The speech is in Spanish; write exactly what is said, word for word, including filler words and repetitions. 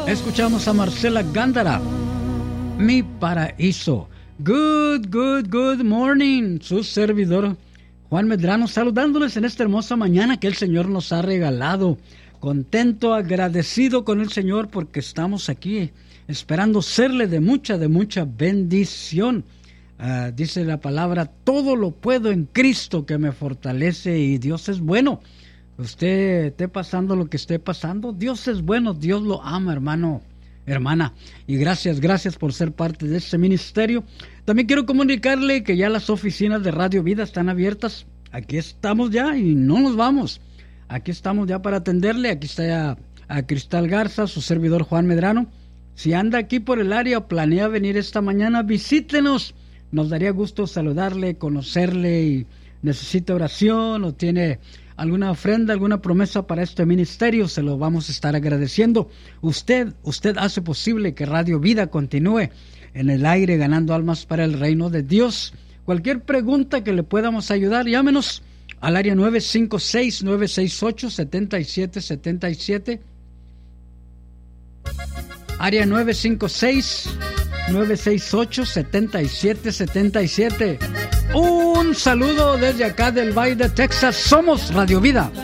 Escuchamos a Marcela Gándara, Mi Paraíso. Good, good, good morning. Su servidor Juan Medrano, saludándoles en esta hermosa mañana que el Señor nos ha regalado. Contento, agradecido con el Señor porque estamos aquí esperando serle de mucha, de mucha bendición. Uh, dice la palabra, todo lo puedo en Cristo que me fortalece, y Dios es bueno. Usted esté pasando lo que esté pasando, Dios es bueno, Dios lo ama, hermano, hermana. Y gracias, gracias por ser parte de este ministerio. También quiero comunicarle que ya las oficinas de Radio Vida están abiertas. Aquí estamos ya y no nos vamos. Aquí estamos ya para atenderle. Aquí está ya a Cristal Garza, su servidor Juan Medrano. Si anda aquí por el área o planea venir esta mañana, visítenos. Nos daría gusto saludarle, conocerle, y necesita oración o tiene alguna ofrenda, alguna promesa para este ministerio, se lo vamos a estar agradeciendo. Usted, usted hace posible que Radio Vida continúe en el aire ganando almas para el reino de Dios. Cualquier pregunta que le podamos ayudar, llámenos al área nueve cinco seis, nueve seis ocho, siete siete siete siete. Área nueve cinco seis, nueve seis ocho, siete siete siete siete. Un saludo desde acá del Valle de Texas. Somos Radio Vida.